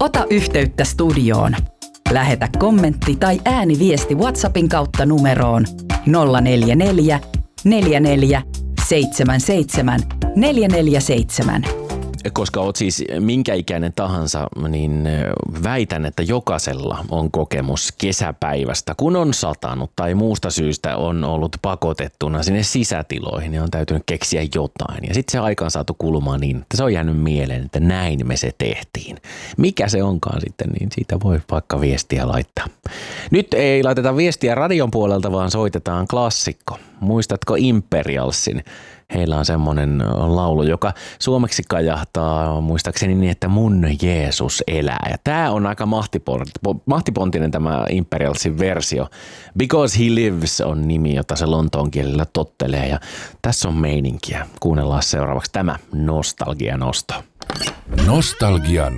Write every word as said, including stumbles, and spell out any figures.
Ota yhteyttä studioon. Lähetä kommentti tai ääniviesti WhatsAppin kautta numeroon nolla neljä neljä, neljä neljä, seitsemän seitsemän, neljä neljä seitsemän. Koska oot siis minkä ikäinen tahansa, niin väitän, että jokaisella on kokemus kesäpäivästä, kun on satanut tai muusta syystä on ollut pakotettuna sinne sisätiloihin ja on täytynyt keksiä jotain. Ja sitten se aika on saatu kulumaan niin, että se on jäänyt mieleen, että näin me se tehtiin. Mikä se onkaan sitten, niin siitä voi vaikka viestiä laittaa. Nyt ei laiteta viestiä radion puolelta, vaan soitetaan klassikko. Muistatko Imperialsin? Heillä on semmoinen laulu, joka suomeksi kajahtaa muistaakseni niin, että mun Jeesus elää. Ja tää on aika mahtipontinen tämä Imperialsin versio. Because He Lives on nimi, jota se lontoon kielellä tottelee. Ja tässä on meininkiä. Kuunnellaan seuraavaksi tämä nostalgianosto. Nostalgian